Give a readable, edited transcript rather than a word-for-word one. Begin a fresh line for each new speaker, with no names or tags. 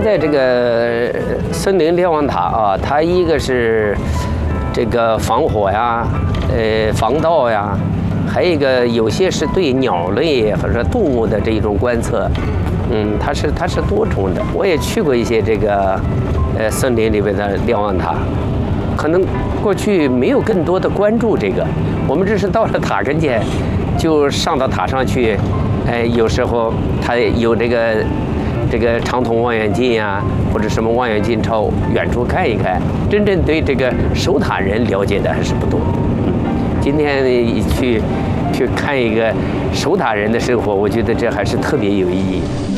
在这个森林瞭望塔啊，它一个是这个防火呀，防盗呀，还有一个有些是对鸟类或者动物的这种观测，它是多重的。我也去过一些这个森林里边的瞭望塔，可能过去没有更多的关注这个，我们只是到了塔跟前，就上到塔上去，有时候它有这个长筒望远镜呀，或者什么望远镜朝远处看一看，真正对这个守塔人了解的还是不多。今天去看一个守塔人的生活，我觉得这还是特别有意义。